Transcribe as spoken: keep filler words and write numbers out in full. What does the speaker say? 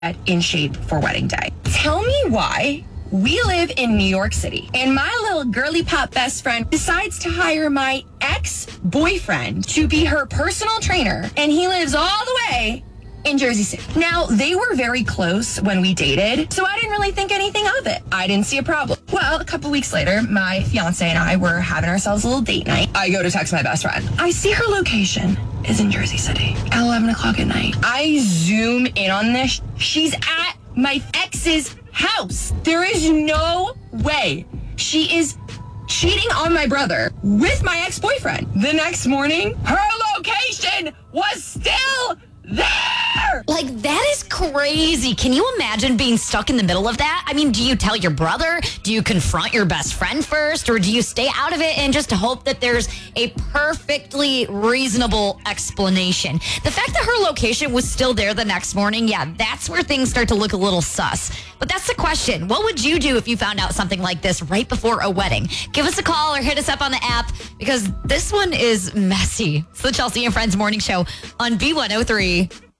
in shape for wedding day. Tell me why we live in New York City and my little girly pop best friend decides to hire my ex-boyfriend to be her personal trainer, and he lives all the way in Jersey City. Now, they were very close when we dated, so I didn't really think anything of it. I didn't see a problem. Well, a couple weeks later, my fiance and I were having ourselves a little date night. I go to text my best friend. I see her location is in Jersey City at eleven o'clock at night. I zoom in on this. She's at my ex's house. There is no way she is cheating on my brother with my ex-boyfriend. The next morning, her location was still there! Like, that is crazy. Can you imagine being stuck in the middle of that? I mean, do you tell your brother? Do you confront your best friend first? Or do you stay out of it and just hope that there's a perfectly reasonable explanation? The fact that her location was still there the next morning, yeah, that's where things start to look a little sus. But that's the question. What would you do if you found out something like this right before a wedding? Give us a call or hit us up on the app, because this one is messy. It's the Chelsea and Friends Morning Show on B one oh three.